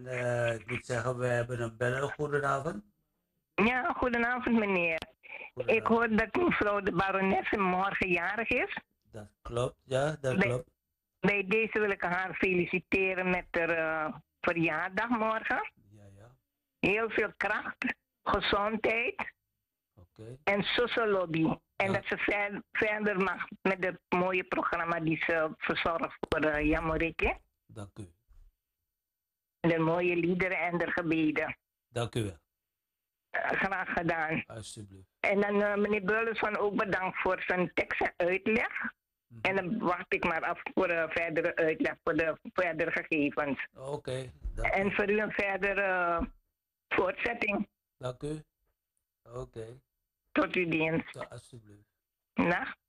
ik moet zeggen, we hebben een beller. Goedenavond. Ja, goedenavond meneer. Ik hoor dat mevrouw de baronesse morgen jarig is. Dat klopt, ja, dat klopt. Bij deze wil ik haar feliciteren met haar verjaardag morgen. Ja, ja. Heel veel kracht, gezondheid Oké. en sociologie. En Ja. dat ze verder mag met het mooie programma die ze verzorgt voor Jamorike. Dank u. De mooie liederen en de gebeden. Dank u wel. Graag gedaan. Alsjeblieft. En dan meneer Beulersman ook bedankt voor zijn tekst en uitleg. En dan wacht ik maar af voor verdere uitleg, voor de verdere gegevens. Oké. En voor u een verdere voortzetting. Dank u. Oké. Tot uw dienst. Ja, alsjeblieft. Nacht.